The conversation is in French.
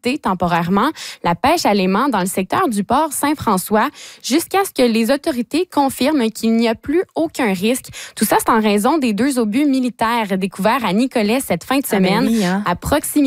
limiter temporairement la pêche à l'aimant dans le secteur du port Saint-François jusqu'à ce que les autorités confirment qu'il n'y a plus aucun risque. Tout ça, c'est en raison des 2 obus militaires découverts à Nicolet cette fin de semaine, à proximité